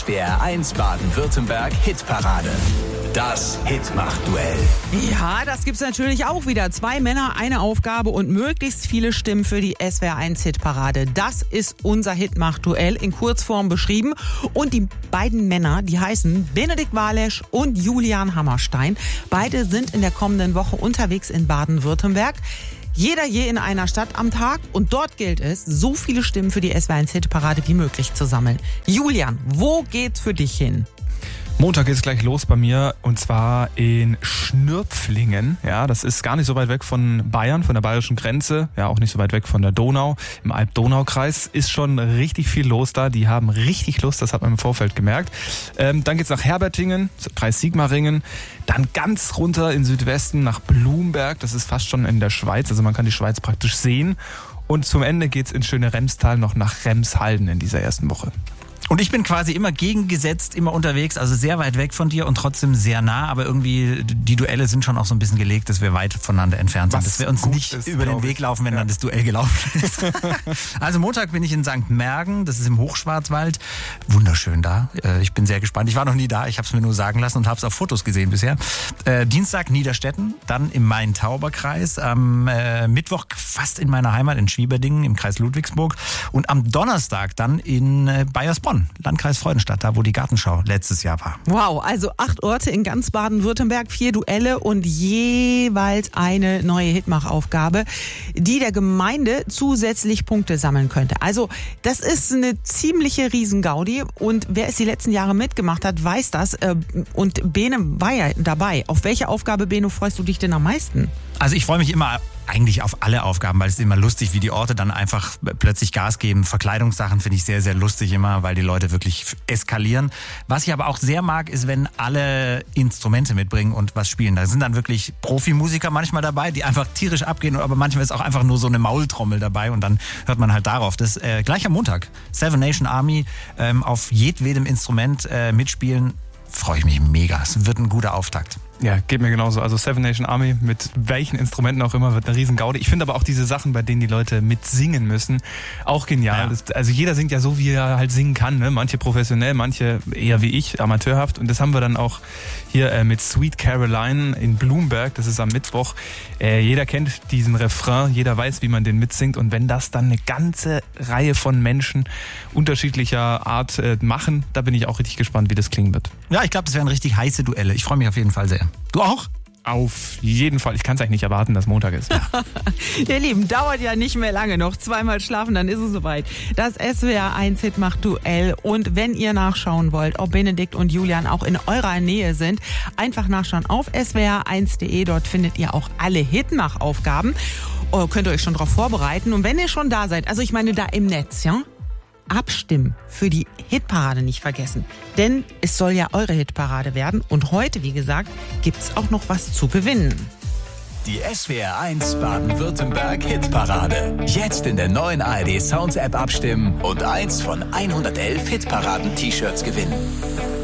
SWR 1 Baden-Württemberg Hitparade. Das Hitmach-Duell. Ja, das gibt's natürlich auch wieder. 2 Männer, eine Aufgabe und möglichst viele Stimmen für die SWR 1 Hitparade. Das ist unser Hitmach-Duell in Kurzform beschrieben. Und die beiden Männer, die heißen Benedikt Walesch und Julian Hammerstein. Beide sind in der kommenden Woche unterwegs in Baden-Württemberg. Jeder je in einer Stadt am Tag und dort gilt es, so viele Stimmen für die SWR 1 Hitparade wie möglich zu sammeln. Julian, wo geht's für dich hin? Montag geht's gleich los bei mir und zwar in Schnürpflingen. Ja, das ist gar nicht so weit weg von Bayern, von der bayerischen Grenze. Ja, auch nicht so weit weg von der Donau. Im Alb-Donau-Kreis ist schon richtig viel los da. Die haben richtig Lust, das hat man im Vorfeld gemerkt. Dann geht's nach Herbertingen, Kreis Sigmaringen. Dann ganz runter in Südwesten nach Blumberg. Das ist fast schon in der Schweiz. Also man kann die Schweiz praktisch sehen. Und zum Ende geht's ins schöne Remstal noch nach Remshalden in dieser ersten Woche. Und ich bin quasi immer gegengesetzt, immer unterwegs, also sehr weit weg von dir und trotzdem sehr nah, aber irgendwie die Duelle sind schon auch so ein bisschen gelegt, dass wir weit voneinander entfernt sind, dass wir uns nicht über den Weg laufen, wenn dann das Duell gelaufen ist. Also Montag bin ich in St. Mergen, das ist im Hochschwarzwald, wunderschön da, ich bin sehr gespannt, ich war noch nie da, ich habe es mir nur sagen lassen und habe es auf Fotos gesehen bisher. Dienstag Niederstetten, dann im Main-Tauber-Kreis, am Mittwoch fast in meiner Heimat in Schwieberdingen im Kreis Ludwigsburg und am Donnerstag dann in Baiersbronn, Landkreis Freudenstadt, da wo die Gartenschau letztes Jahr war. Wow, also 8 Orte in ganz Baden-Württemberg, 4 Duelle und jeweils eine neue Hitmach-Aufgabe, die der Gemeinde zusätzlich Punkte sammeln könnte. Also das ist eine ziemliche Riesengaudi und wer es die letzten Jahre mitgemacht hat, weiß das. Und Bene war ja dabei. Auf welche Aufgabe, Bene, freust du dich denn am meisten? Also ich freue mich immer eigentlich auf alle Aufgaben, weil es ist immer lustig, wie die Orte dann einfach plötzlich Gas geben. Verkleidungssachen finde ich sehr, sehr lustig immer, weil die Leute wirklich eskalieren. Was ich aber auch sehr mag, ist, wenn alle Instrumente mitbringen und was spielen. Da sind dann wirklich Profimusiker manchmal dabei, die einfach tierisch abgehen, aber manchmal ist auch einfach nur so eine Maultrommel dabei und dann hört man halt darauf. Das gleich am Montag. Seven Nation Army auf jedwedem Instrument mitspielen. Freue ich mich mega. Es wird ein guter Auftakt. Ja, geht mir genauso. Also Seven Nation Army, mit welchen Instrumenten auch immer, wird eine riesen Gaudi. Ich finde aber auch diese Sachen, bei denen die Leute mitsingen müssen, auch genial. Ja. Also jeder singt ja so, wie er halt singen kann. Ne? Manche professionell, manche eher wie ich, amateurhaft. Und das haben wir dann auch hier mit Sweet Caroline in Blumberg. Das ist am Mittwoch. Jeder kennt diesen Refrain, jeder weiß, wie man den mitsingt. Und wenn das dann eine ganze Reihe von Menschen unterschiedlicher Art machen, da bin ich auch richtig gespannt, wie das klingen wird. Ja, ich glaube, das werden richtig heiße Duelle. Ich freue mich auf jeden Fall sehr. Du auch? Auf jeden Fall. Ich kann es eigentlich nicht erwarten, dass Montag ist. Ja. Ihr Lieben, dauert ja nicht mehr lange. Noch 2-mal schlafen, dann ist es soweit. Das SWR 1 Hitmach-Duell. Und wenn ihr nachschauen wollt, ob Benedikt und Julian auch in eurer Nähe sind, einfach nachschauen auf swr1.de. Dort findet ihr auch alle Hitmach-Aufgaben. Könnt ihr euch schon darauf vorbereiten. Und wenn ihr schon da seid, also ich meine da im Netz, ja? Abstimmen für die Hitparade nicht vergessen. Denn es soll ja eure Hitparade werden. Und heute, wie gesagt, gibt's auch noch was zu gewinnen. Die SWR 1 Baden-Württemberg Hitparade. Jetzt in der neuen ARD Sounds App abstimmen und eins von 111 Hitparaden-T-Shirts gewinnen.